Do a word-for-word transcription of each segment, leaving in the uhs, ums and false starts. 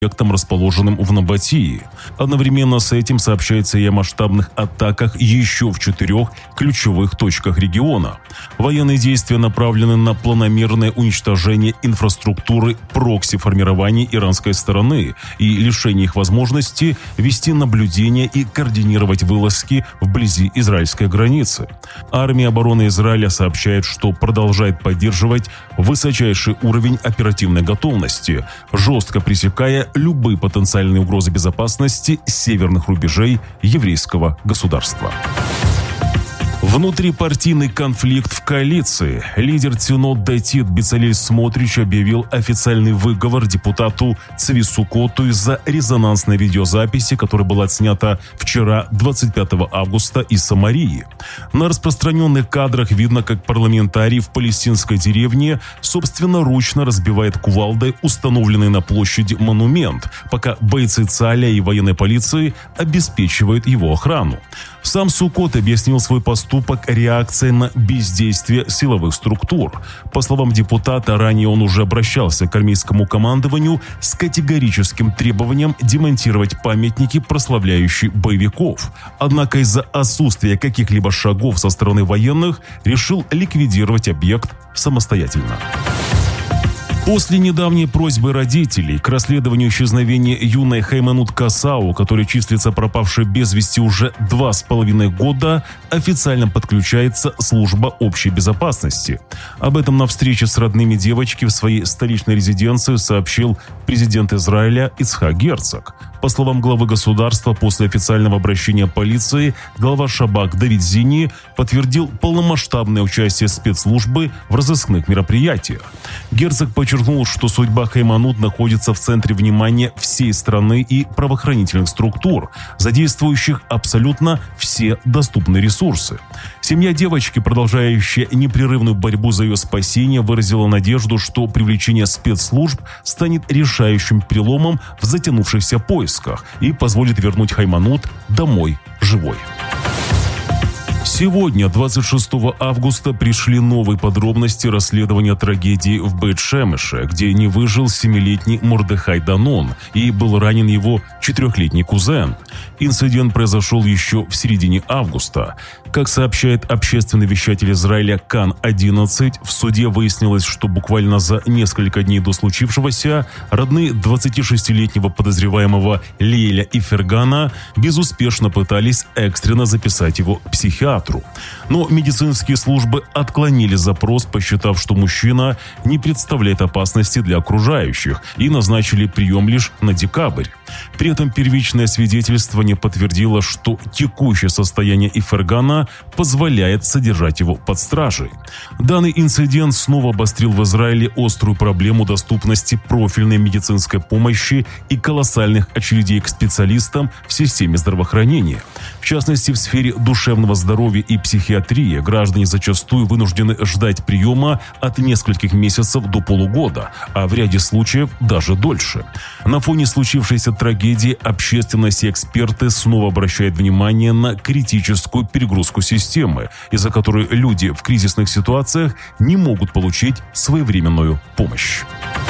объектам, расположенным в Набатии. Одновременно с этим сообщается и о масштабных атаках еще в четырех ключевых точках региона. Военные действия направлены на планомерное уничтожение инфраструктуры прокси-формирований иранской стороны и лишение их возможности вести наблюдение и координировать вылазки вблизи израильской границы. Армия обороны Израиля сообщает, что продолжает поддерживать высочайший уровень оперативной готовности, жестко пресекая любые потенциальные угрозы безопасности северных рубежей еврейского государства. Внутрипартийный конфликт в коалиции. Лидер Цинот Датит Бецалель Смотрич объявил официальный выговор депутату Цви Сукоту из-за резонансной видеозаписи, которая была отснята вчера, двадцать пятого августа, из Самарии. На распространенных кадрах видно, как парламентарий в палестинской деревне собственноручно разбивает кувалдой установленный на площади монумент, пока бойцы ЦАЛЯ и военной полиции обеспечивают его охрану. Сам Сукот объяснил свой поступок реакцией на бездействие силовых структур. По словам депутата, ранее он уже обращался к армейскому командованию с категорическим требованием демонтировать памятники, прославляющие боевиков. Однако из-за отсутствия каких-либо шагов со стороны военных решил ликвидировать объект самостоятельно. После недавней просьбы родителей к расследованию исчезновения юной Хайманут Касау, которая числится пропавшей без вести уже два с половиной года, официально подключается служба общей безопасности. Об этом на встрече с родными девочки в своей столичной резиденции сообщил президент Израиля Ицхак Герцог. По словам главы государства, после официального обращения полиции глава Шабак Давид Зини подтвердил полномасштабное участие спецслужбы в разыскных мероприятиях. Герцог подчеркнул, что судьба Хайманут находится в центре внимания всей страны и правоохранительных структур, задействующих абсолютно все доступные ресурсы. Семья девочки, продолжающая непрерывную борьбу за ее спасение, выразила надежду, что привлечение спецслужб станет решающим переломом в затянувшихся поисках и позволит вернуть Хайманут домой живой. Сегодня, двадцать шестого августа, пришли новые подробности расследования трагедии в Бейт-Шемеше, где не выжил семилетний Мордехай Данон и был ранен его четырехлетний кузен. Инцидент произошел еще в середине августа. Как сообщает общественный вещатель Израиля Кан одиннадцать, в суде выяснилось, что буквально за несколько дней до случившегося родные двадцатишестилетнего подозреваемого Лейля и Фергана безуспешно пытались экстренно записать его к психиатру. Но медицинские службы отклонили запрос, посчитав, что мужчина не представляет опасности для окружающих, и назначили прием лишь на декабрь. При этом первичное свидетельствование подтвердило, что текущее состояние Ифергана позволяет содержать его под стражей. Данный инцидент снова обострил в Израиле острую проблему доступности профильной медицинской помощи и колоссальных очередей к специалистам в системе здравоохранения. В частности, в сфере душевного здоровья и психиатрии граждане зачастую вынуждены ждать приема от нескольких месяцев до полугода, а в ряде случаев даже дольше. На фоне случившейся трагедии общественность и эксперты снова обращают внимание на критическую перегрузку системы, из-за которой люди в кризисных ситуациях не могут получить своевременную помощь.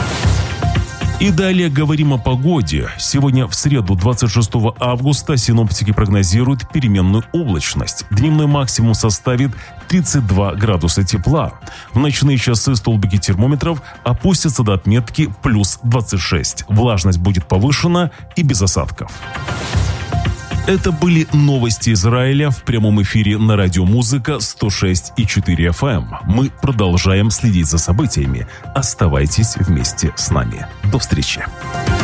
И далее говорим о погоде. Сегодня в среду, двадцать шестого августа, синоптики прогнозируют переменную облачность. Дневной максимум составит тридцать два градуса тепла. В ночные часы столбики термометров опустятся до отметки плюс двадцать шесть. Влажность будет повышена и без осадков. Это были новости Израиля в прямом эфире на радио Музыка сто шесть и четыре эф эм. Мы продолжаем следить за событиями. Оставайтесь вместе с нами. До встречи.